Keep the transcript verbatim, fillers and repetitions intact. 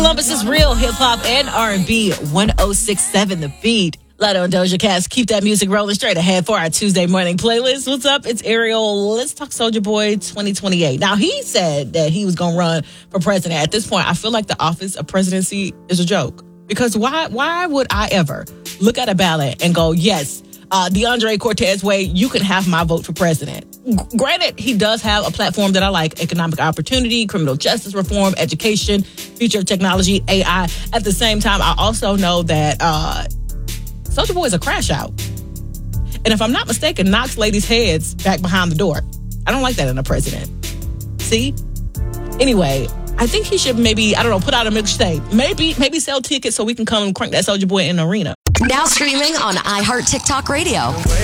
Columbus is real hip hop and R and B. one oh six point seven The Beat. Lotto and Doja Cat, keep that music rolling straight ahead for our Tuesday morning playlist. What's up? It's Ariel. Let's talk Soulja Boy twenty twenty-eight. Now, he said that he was going to run for president. At this point, I feel like the office of presidency is a joke. Because why why would I ever look at a ballot and go, yes, uh, DeAndre Cortez Wade, you can have my vote for president. G- granted, he does have a platform that I like: economic opportunity, criminal justice reform, education, future of technology, A I. At the same time, I also know that uh, Soulja Boy is a crash out. And if I'm not mistaken, knocks ladies' heads back behind the door. I don't like that in a president. See? Anyway, I think he should maybe, I don't know, put out a mixtape. Maybe, maybe sell tickets so we can come and crank that Soulja Boy in the arena. Now streaming on iHeart TikTok Radio.